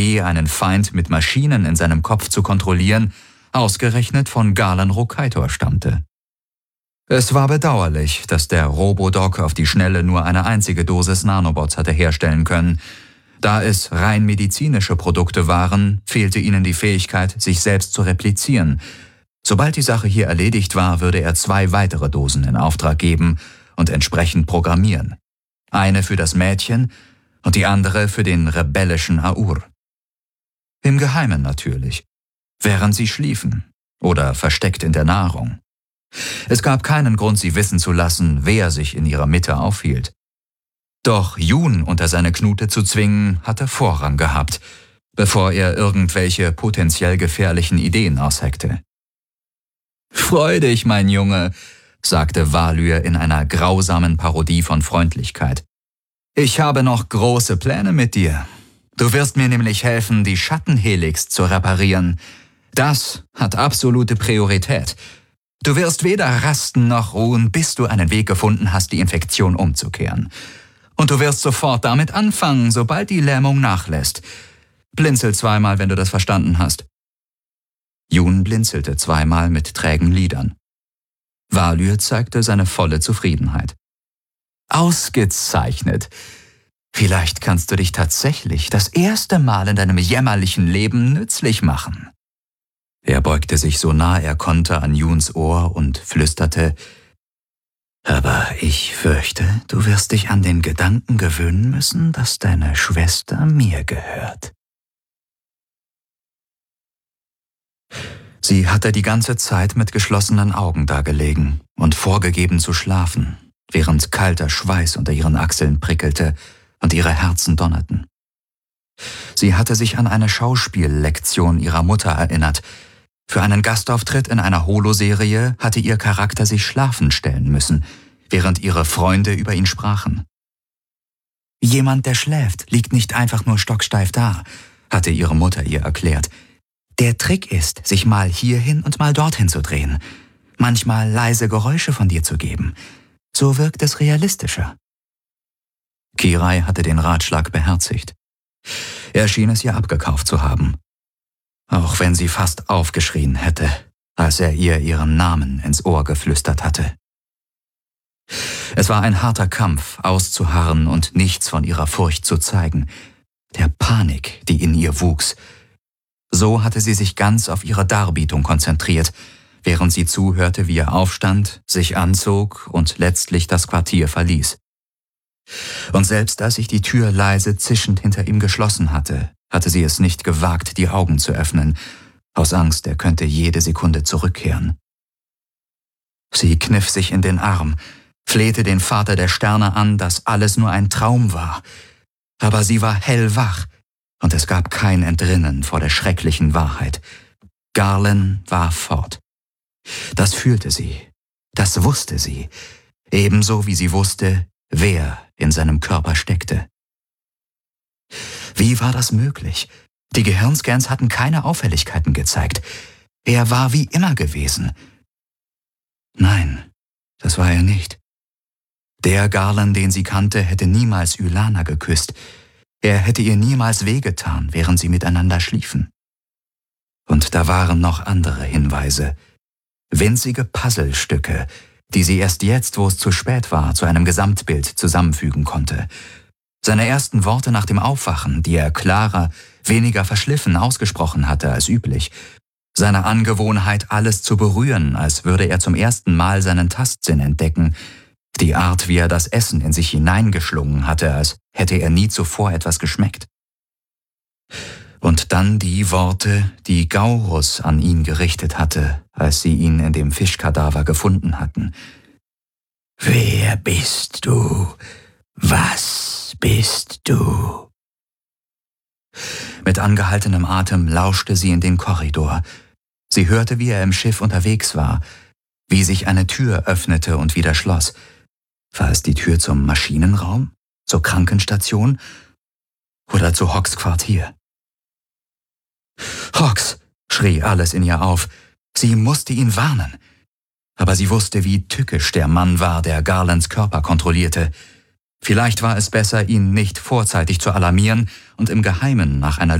Idee, einen Feind mit Maschinen in seinem Kopf zu kontrollieren, ausgerechnet von Garland Rokaitor stammte. Es war bedauerlich, dass der Robodoc auf die Schnelle nur eine einzige Dosis Nanobots hatte herstellen können. Da es rein medizinische Produkte waren, fehlte ihnen die Fähigkeit, sich selbst zu replizieren. Sobald die Sache hier erledigt war, würde er 2 weitere Dosen in Auftrag geben und entsprechend programmieren. Eine für das Mädchen und die andere für den rebellischen Aur. Im Geheimen natürlich, während sie schliefen oder versteckt in der Nahrung. Es gab keinen Grund, sie wissen zu lassen, wer sich in ihrer Mitte aufhielt. Doch Jun unter seine Knute zu zwingen, hatte Vorrang gehabt, bevor er irgendwelche potenziell gefährlichen Ideen ausheckte. »Freu dich, mein Junge«, sagte Valyr in einer grausamen Parodie von Freundlichkeit. »Ich habe noch große Pläne mit dir. Du wirst mir nämlich helfen, die Schattenhelix zu reparieren. Das hat absolute Priorität. Du wirst weder rasten noch ruhen, bis du einen Weg gefunden hast, die Infektion umzukehren. Und du wirst sofort damit anfangen, sobald die Lähmung nachlässt. Blinzel 2-mal, wenn du das verstanden hast.« Jun blinzelte 2-mal mit trägen Lidern. Valyr zeigte seine volle Zufriedenheit. »Ausgezeichnet! Vielleicht kannst du dich tatsächlich das erste Mal in deinem jämmerlichen Leben nützlich machen.« Er beugte sich so nah er konnte an Juns Ohr und flüsterte, »Aber ich fürchte, du wirst dich an den Gedanken gewöhnen müssen, dass deine Schwester mir gehört.« Sie hatte die ganze Zeit mit geschlossenen Augen dagelegen und vorgegeben zu schlafen, während kalter Schweiß unter ihren Achseln prickelte und ihre Herzen donnerten. Sie hatte sich an eine Schauspiellektion ihrer Mutter erinnert. Für einen Gastauftritt in einer Holoserie hatte ihr Charakter sich schlafen stellen müssen, während ihre Freunde über ihn sprachen. »Jemand, der schläft, liegt nicht einfach nur stocksteif da«, hatte ihre Mutter ihr erklärt. »Der Trick ist, sich mal hierhin und mal dorthin zu drehen, manchmal leise Geräusche von dir zu geben. So wirkt es realistischer.« Kirai hatte den Ratschlag beherzigt. Er schien es ihr abgekauft zu haben, auch wenn sie fast aufgeschrien hätte, als er ihr ihren Namen ins Ohr geflüstert hatte. Es war ein harter Kampf, auszuharren und nichts von ihrer Furcht zu zeigen, der Panik, die in ihr wuchs. So hatte sie sich ganz auf ihre Darbietung konzentriert, während sie zuhörte, wie er aufstand, sich anzog und letztlich das Quartier verließ. Und selbst als sich die Tür leise zischend hinter ihm geschlossen hatte, hatte sie es nicht gewagt, die Augen zu öffnen, aus Angst, er könnte jede Sekunde zurückkehren. Sie kniff sich in den Arm, flehte den Vater der Sterne an, dass alles nur ein Traum war. Aber sie war hellwach, und es gab kein Entrinnen vor der schrecklichen Wahrheit. Garland war fort. Das fühlte sie, das wusste sie, ebenso wie sie wusste, wer in seinem Körper steckte. Wie war das möglich? Die Gehirnscans hatten keine Auffälligkeiten gezeigt. Er war wie immer gewesen. Nein, das war er nicht. Der Garland, den sie kannte, hätte niemals Ylana geküsst. Er hätte ihr niemals wehgetan, während sie miteinander schliefen. Und da waren noch andere Hinweise. Winzige Puzzlestücke, die sie erst jetzt, wo es zu spät war, zu einem Gesamtbild zusammenfügen konnte. Seine ersten Worte nach dem Aufwachen, die er klarer, weniger verschliffen ausgesprochen hatte als üblich. Seine Angewohnheit, alles zu berühren, als würde er zum ersten Mal seinen Tastsinn entdecken. Die Art, wie er das Essen in sich hineingeschlungen hatte, als hätte er nie zuvor etwas geschmeckt. Und dann die Worte, die Gaurus an ihn gerichtet hatte, als sie ihn in dem Fischkadaver gefunden hatten. »Wer bist du? Was bist du?« Mit angehaltenem Atem lauschte sie in den Korridor. Sie hörte, wie er im Schiff unterwegs war, wie sich eine Tür öffnete und wieder schloss. War es die Tür zum Maschinenraum, zur Krankenstation oder zu Hawks Quartier? »Hawks«, schrie alles in ihr auf. Sie musste ihn warnen. Aber sie wusste, wie tückisch der Mann war, der Garlands Körper kontrollierte. Vielleicht war es besser, ihn nicht vorzeitig zu alarmieren und im Geheimen nach einer